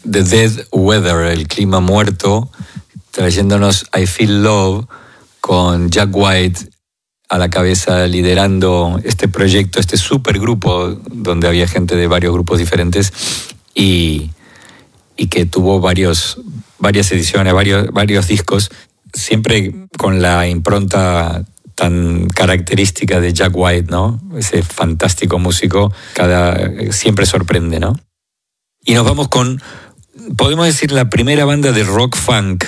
The Dead Weather, el clima muerto, trayéndonos I Feel Love con Jack White a la cabeza, liderando este proyecto, este supergrupo donde había gente de varios grupos diferentes y que tuvo varias ediciones, varios discos, siempre con la impronta tan característica de Jack White, ¿no? Ese fantástico músico, siempre sorprende, ¿no? Y nos vamos con, podemos decir, la primera banda de rock funk,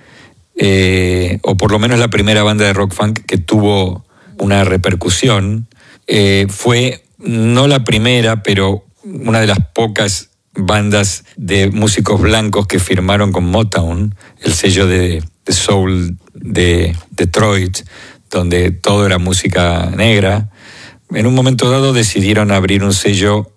o por lo menos la primera banda de rock funk que tuvo una repercusión. Fue no la primera, pero una de las pocas bandas de músicos blancos que firmaron con Motown, el sello de soul de Detroit, donde todo era música negra. En un momento dado decidieron abrir un sello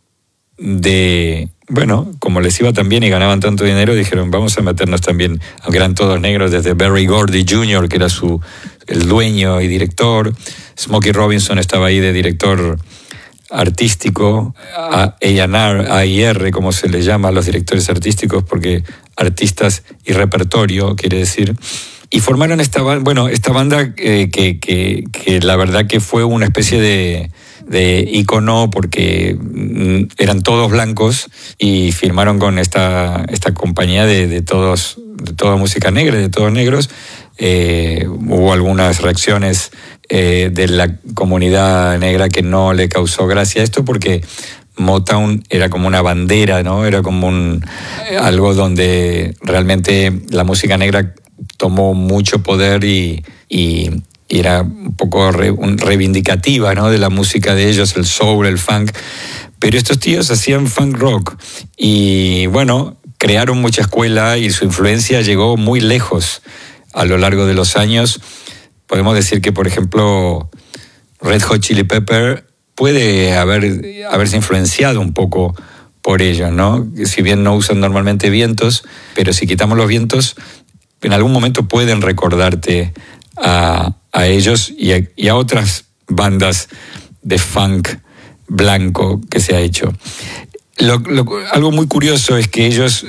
como les iba tan bien y ganaban tanto dinero, dijeron, vamos a meternos también, aunque eran todos negros, desde Berry Gordy Jr., que era el dueño y director. Smokey Robinson estaba ahí de director artístico, A&R, como se le llama a los directores artísticos, porque artistas y repertorio, quiere decir. Y formaron esta banda que la verdad que fue una especie de ícono, porque eran todos blancos y firmaron con esta compañía de toda música negra, de todos negros. Hubo algunas reacciones de la comunidad negra que no le causó gracia a esto, porque Motown era como una bandera, ¿no? Era como algo donde realmente la música negra tomó mucho poder y era un poco reivindicativa, ¿no? De la música de ellos, el soul, el funk. Pero estos tíos hacían funk rock y crearon mucha escuela y su influencia llegó muy lejos a lo largo de los años. Podemos decir que, por ejemplo, Red Hot Chili Pepper puede haberse influenciado un poco por ellos, ¿no? Si bien no usan normalmente vientos, pero si quitamos los vientos, en algún momento pueden recordarte a ellos y a otras bandas de funk blanco que se ha hecho. Algo muy curioso es que ellos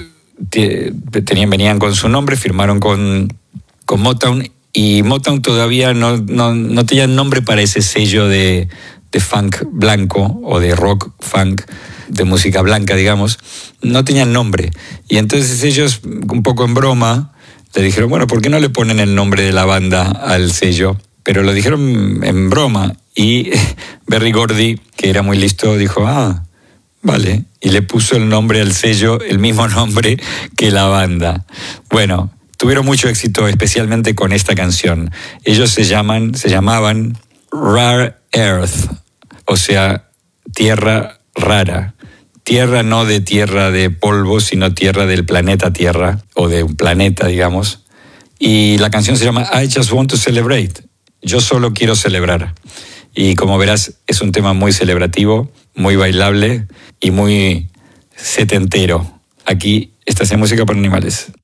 venían con su nombre, firmaron con Motown, y Motown todavía no tenía nombre para ese sello de funk blanco o de rock funk, de música blanca, digamos. No tenían nombre. Y entonces ellos, un poco en broma, le dijeron, ¿por qué no le ponen el nombre de la banda al sello? Pero lo dijeron en broma. Y Berry Gordy, que era muy listo, dijo, vale. Y le puso el nombre al sello, el mismo nombre que la banda. Tuvieron mucho éxito, especialmente con esta canción. Ellos se llamaban Rare Earth, o sea, tierra rara. Tierra no de tierra de polvo, sino tierra del planeta Tierra, o de un planeta, digamos. Y la canción se llama I Just Want to Celebrate. Yo solo quiero celebrar. Y como verás, es un tema muy celebrativo, muy bailable y muy setentero. Aquí estás en Música para Animales.